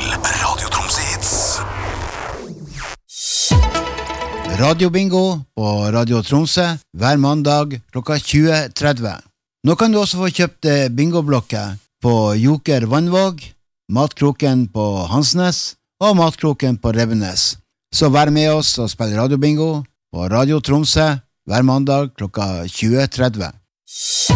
til Radio Tromsø Hits. Radio Bingo på Radio Tromsø hver mandag klokka 20:30. Nå kan du også få kjøpt bingoblokker på Joker Vannvåg, Matkroken på Hansnes og Matkroken på Revenes. Så vær med oss og spill Radio Bingo på Radio Tromsø hver mandag klokka 20:30.